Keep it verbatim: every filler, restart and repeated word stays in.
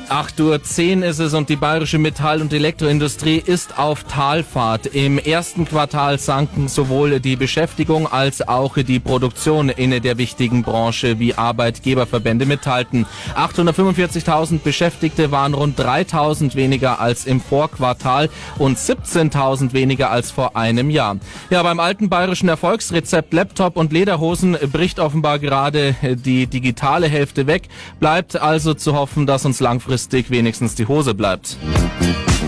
acht Uhr zehn ist es und die bayerische Metall- und Elektroindustrie ist auf Talfahrt. Im ersten Quartal sanken sowohl die Beschäftigung als auch die Produktion in der wichtigen Branche, wie Arbeitgeberverbände mitteilten. achthundertfünfundvierzigtausend Beschäftigte waren rund dreitausend weniger als im Vorquartal und siebzehntausend weniger als vor einem Jahr. Ja, beim alten bayerischen Erfolgsrezept Laptop und Lederhosen bricht offenbar gerade die digitale Hälfte weg. Bleibt also zu hoffen, dass uns langfristig wenigstens die Hose bleibt.